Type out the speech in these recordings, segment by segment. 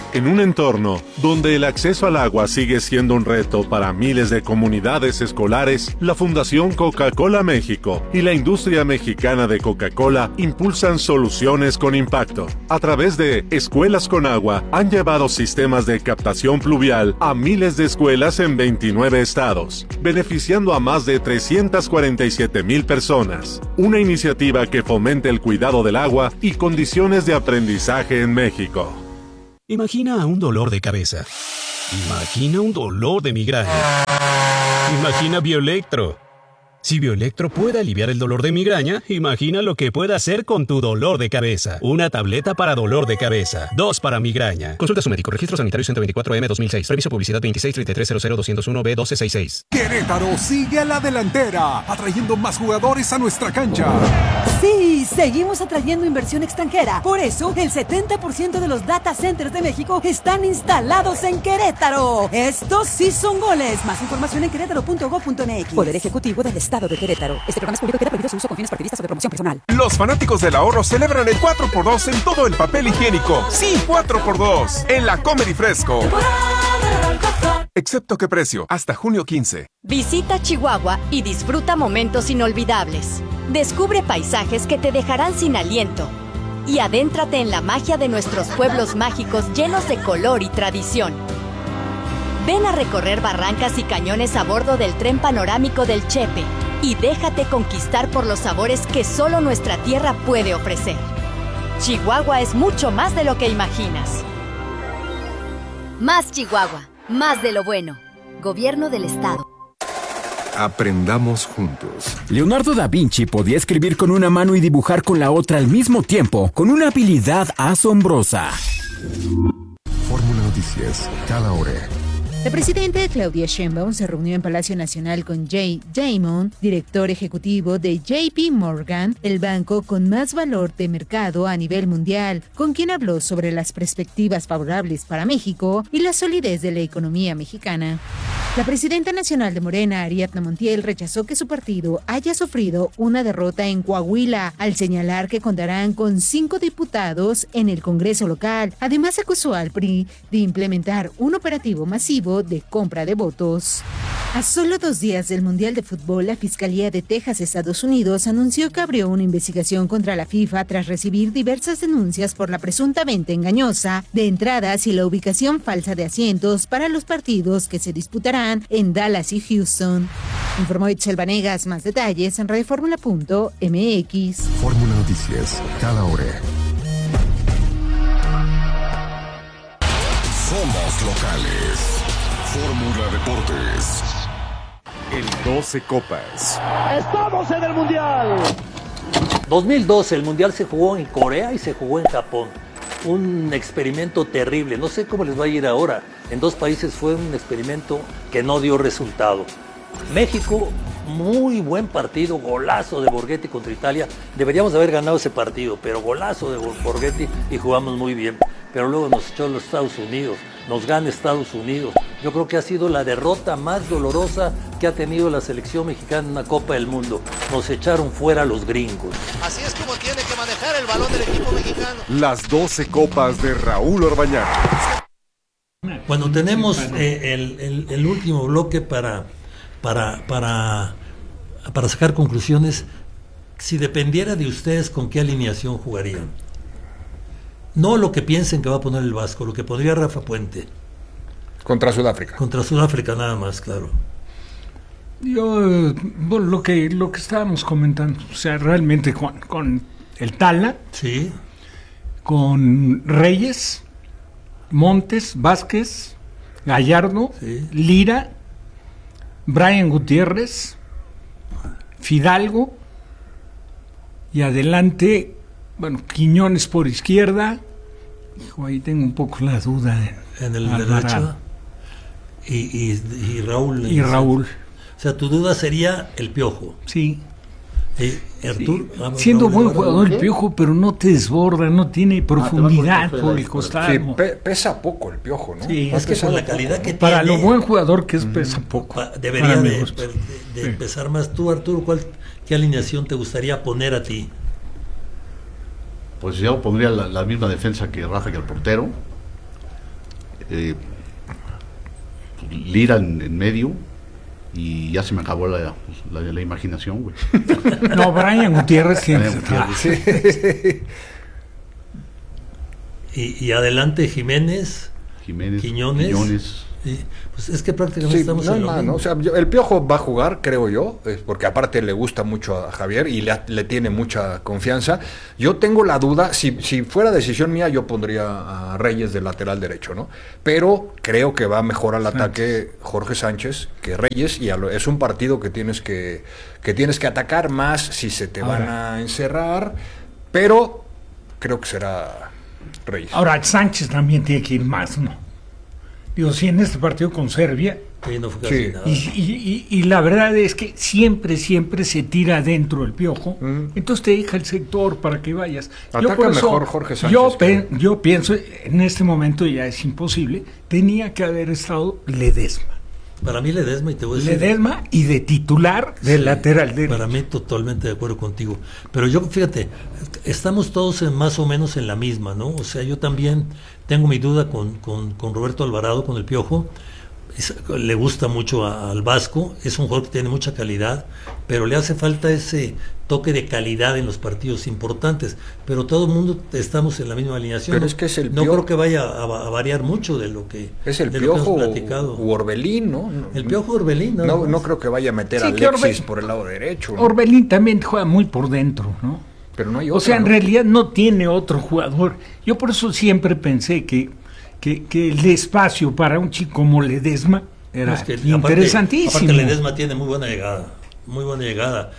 En un entorno donde el acceso al agua sigue siendo un reto para miles de comunidades escolares, la Fundación Coca-Cola México y la industria mexicana de Coca-Cola impulsan soluciones con impacto. A través de Escuelas con Agua, han llevado sistemas de captación pluvial a miles de escuelas en 29 estados, beneficiando a más de 347,000 personas. Una iniciativa que fomenta el cuidado del agua y condiciones de aprendizaje en México. Imagina un dolor de cabeza. Imagina un dolor de migraña. Imagina Bioelectro. Si Bioelectro puede aliviar el dolor de migraña, imagina lo que puede hacer con tu dolor de cabeza. Una tableta para dolor de cabeza. 2 para migraña. Consulta a su médico. Registro sanitario 124M 2006. Previso publicidad 2633000201B1266. Querétaro sigue a la delantera, atrayendo más jugadores a nuestra cancha. Sí, seguimos atrayendo inversión extranjera. Por eso, el 70% de los data centers de México están instalados en Querétaro. Estos sí son goles. Más información en querétaro.gov.mx. Poder Ejecutivo del Estado de Querétaro. Este programa es público y queda prohibido su uso con fines partidistas o de promoción personal. Los fanáticos del ahorro celebran el 4x2 en todo el papel higiénico. Sí, 4x2 en la Comer y Fresco. Excepto qué precio, hasta junio 15. Visita Chihuahua y disfruta momentos inolvidables. Descubre paisajes que te dejarán sin aliento. Y adéntrate en la magia de nuestros pueblos mágicos llenos de color y tradición. Ven a recorrer barrancas y cañones a bordo del tren panorámico del Chepe y déjate conquistar por los sabores que solo nuestra tierra puede ofrecer. Chihuahua es mucho más de lo que imaginas. Más Chihuahua, más de lo bueno. Gobierno del Estado. Aprendamos juntos. Leonardo da Vinci podía escribir con una mano y dibujar con la otra al mismo tiempo, con una habilidad asombrosa. Fórmula Noticias, cada hora. La presidenta Claudia Sheinbaum se reunió en Palacio Nacional con Jay Dimon, director ejecutivo de JP Morgan, el banco con más valor de mercado a nivel mundial, con quien habló sobre las perspectivas favorables para México y la solidez de la economía mexicana. La presidenta nacional de Morena, Ariadna Montiel, rechazó que su partido haya sufrido una derrota en Coahuila, al señalar que contarán con 5 diputados en el Congreso local. Además, acusó al PRI de implementar un operativo masivo de compra de votos. A solo 2 días del Mundial de Fútbol, la Fiscalía de Texas, Estados Unidos, anunció que abrió una investigación contra la FIFA tras recibir diversas denuncias por la presunta venta engañosa de entradas y la ubicación falsa de asientos para los partidos que se disputarán en Dallas y Houston. Informó Itzel Vanegas. Más detalles en radioformula.mx. Fórmula Noticias, cada hora. Somos locales. Fórmula Deportes. El 12 Copas. ¡Estamos en el Mundial! 2012, el Mundial se jugó en Corea y se jugó en Japón. Un experimento terrible. No sé cómo les va a ir ahora. En 2 países fue un experimento que no dio resultado. México, muy buen partido, golazo de Borghetti contra Italia. Deberíamos haber ganado ese partido, pero golazo de Borghetti y jugamos muy bien. Pero luego nos echó los Estados Unidos, nos gana Estados Unidos. Yo creo que ha sido la derrota más dolorosa que ha tenido la selección mexicana en una Copa del Mundo. Nos echaron fuera los gringos. Así es como tiene que manejar el balón del equipo mexicano. Las 12 Copas de Raúl Orbañanos. Cuando tenemos el último bloque para sacar conclusiones, si dependiera de ustedes, ¿con qué alineación jugarían? No lo que piensen que va a poner el Vasco, lo que pondría Rafa Puente. Contra Sudáfrica. Contra Sudáfrica nada más, claro. Yo, bueno, lo que estábamos comentando, o sea, realmente con el Tala, sí, con Reyes, Montes, Vázquez, Gallardo, sí, Lira, Brian Gutiérrez, Fidalgo, y adelante, bueno, Quiñones por izquierda. Hijo, ahí tengo un poco la duda en el derecho. Y Raúl. Y Raúl. O sea, tu duda sería el Piojo. Sí. Arturo. Sí. Siendo buen jugador el Piojo, pero no te desborda, no tiene profundidad por el costado. Sí, pesa poco el Piojo, ¿no? Sí, es que con la calidad que tiene. Para lo buen jugador que es, pesa poco. Debería de pesar más. Tú, Arturo, ¿qué alineación te gustaría poner a ti? Pues yo pondría la misma defensa que Rafa, que el portero. Lira en medio, y ya se me acabó la imaginación, güey. No, Brian Gutiérrez tiene. Sí. Y adelante Jiménez, Quiñones. Pues es que prácticamente estamos en lo mismo. O sea, el Piojo va a jugar, creo yo, porque aparte le gusta mucho a Javier y le tiene mucha confianza. Yo tengo la duda, si fuera decisión mía, yo pondría a Reyes de lateral derecho, ¿no? Pero creo que va mejor al ataque Jorge Sánchez que Reyes, y es un partido que tienes que atacar más si se te van a encerrar, pero creo que será Reyes. Ahora, Sánchez también tiene que ir más, ¿no? Digo, si en este partido con Serbia, no fue casi nada. Y la verdad es que siempre se tira adentro el Piojo, entonces te deja el sector para que vayas. Ataca mejor Jorge Sánchez. Yo pienso, en este momento ya es imposible, tenía que haber estado Ledesma. Para mí Ledesma, y te voy a decir... Ledesma y de titular del lateral derecho. Para mí totalmente de acuerdo contigo. Pero yo, fíjate, estamos todos más o menos en la misma, ¿no? O sea, yo también tengo mi duda con Roberto Alvarado, con el Piojo. Le gusta mucho al Vasco, es un jugador que tiene mucha calidad, pero le hace falta ese toque de calidad en los partidos importantes. Pero todo el mundo estamos en la misma alineación. Pero es que es el no creo que vaya a variar mucho de lo que es el Piojo o Orbelín, ¿no? El Piojo Orbelín. No creo que vaya a meter a Alexis por el lado derecho, ¿no? Orbelín también juega muy por dentro, ¿no? Pero no hay otro, o sea, en realidad no tiene otro jugador. Yo por eso siempre pensé que el espacio para un chico como Ledesma era interesantísimo. Aparte Ledesma tiene muy buena llegada.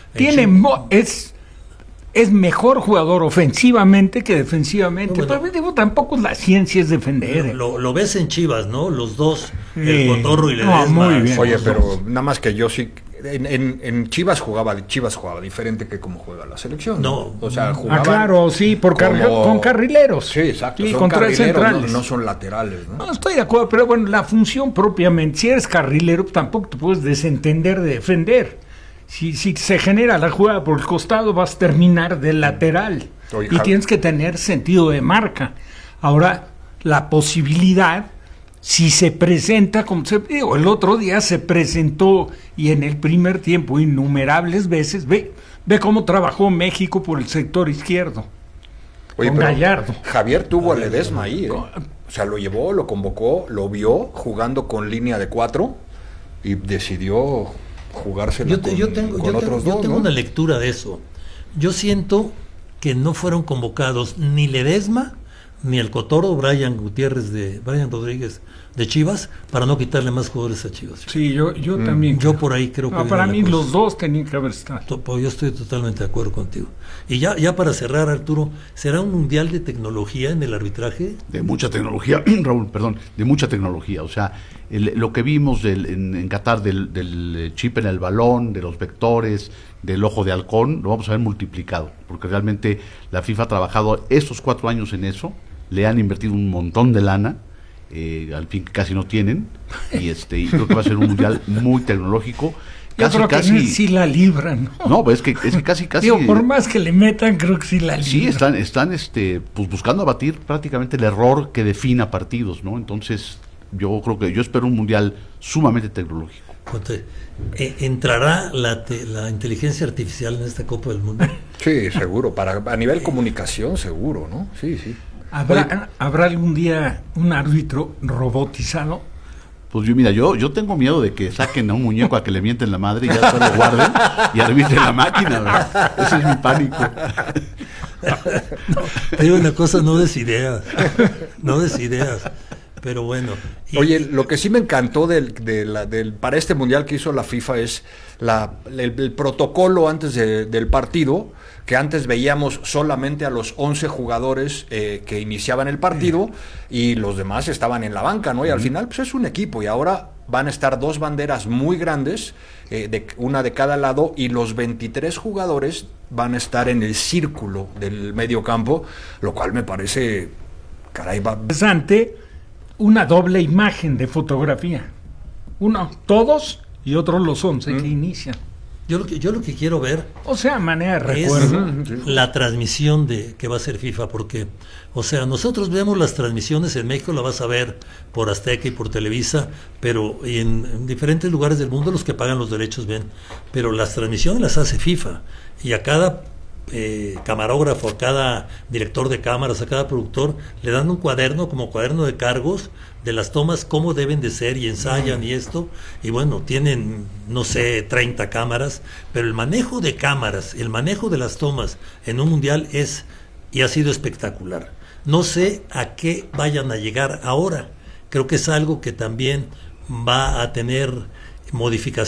Es mejor jugador ofensivamente que defensivamente. Pero digo, tampoco la ciencia es defender. Lo ves en Chivas, ¿no? Los dos, el Cotorro y Ledesma. Muy bien. Oye, pero nada más que yo sí... En Chivas jugaba diferente que como juega la selección. No, o sea, jugaba. Claro, sí, con carrileros. Sí, exacto. Y con tres centrales. No son laterales, ¿no? No, estoy de acuerdo, pero bueno, la función propiamente, si eres carrilero, tampoco te puedes desentender de defender. Si se genera la jugada por el costado, vas a terminar de lateral. Y tienes que tener sentido de marca. Ahora, la posibilidad, si se presenta, como el otro día se presentó, y en el primer tiempo innumerables veces, ve cómo trabajó México por el sector izquierdo. Oye, con Gallardo. Javier tuvo a Ledesma ahí, O sea, lo llevó, lo convocó, lo vio jugando con línea de 4 y decidió jugársela con otros dos. Yo tengo una lectura de eso. Yo siento que no fueron convocados ni Ledesma ni el Cotorro, Brian Rodríguez de Chivas, para no quitarle más jugadores a Chivas. Sí, yo también. Yo por ahí creo que... para mí los dos tenían que haber estado. Yo estoy totalmente de acuerdo contigo. Y ya para cerrar, Arturo, ¿será un mundial de tecnología en el arbitraje? De mucha tecnología, Raúl, perdón, de mucha tecnología. O sea, lo que vimos en Qatar del chip en el balón, de los vectores, del ojo de halcón, lo vamos a ver multiplicado, porque realmente la FIFA ha trabajado estos 4 años en eso, le han invertido un montón de lana, al fin casi no tienen, y creo que va a ser un mundial muy tecnológico. Casi sí la libran, ¿no? No, pues es que casi digo, por más que le metan, creo que sí la libran. Sí, están pues buscando abatir prácticamente el error que defina partidos, ¿no? Entonces, yo espero un mundial sumamente tecnológico. ¿Entrará la inteligencia artificial en esta Copa del Mundo? Sí, seguro, a nivel comunicación seguro, ¿no? Sí. ¿Habrá algún día un árbitro robotizado? Pues yo tengo miedo de que saquen a un muñeco a que le mienten la madre y ya después lo guarden y arbitren la máquina, ¿verdad? Ese es mi pánico. Te digo una cosa, no des ideas. Pero bueno. Oye, lo que sí me encantó para este mundial que hizo la FIFA es el protocolo antes del partido, que antes veíamos solamente a los 11 jugadores que iniciaban el partido y los demás estaban en la banca, ¿no? Y al final pues es un equipo, y ahora van a estar 2 banderas muy grandes, una de cada lado, y los 23 jugadores van a estar en el círculo del medio campo, lo cual me parece, interesante. Una doble imagen de fotografía. Uno, todos, y otro los 11 que inician. Yo lo que quiero ver, o sea, manera de recuerdo, es la transmisión que va a hacer FIFA, porque, o sea, nosotros vemos las transmisiones en México, la vas a ver por Azteca y por Televisa, pero en diferentes lugares del mundo los que pagan los derechos ven, pero las transmisiones las hace FIFA, y a cada camarógrafo, a cada director de cámaras, a cada productor, le dan un cuaderno como cuaderno de cargos de las tomas, cómo deben de ser, y ensayan y esto, y bueno, tienen, no sé, 30 cámaras, pero el manejo de cámaras, el manejo de las tomas en un mundial es, y ha sido espectacular. No sé a qué vayan a llegar ahora, creo que es algo que también va a tener modificaciones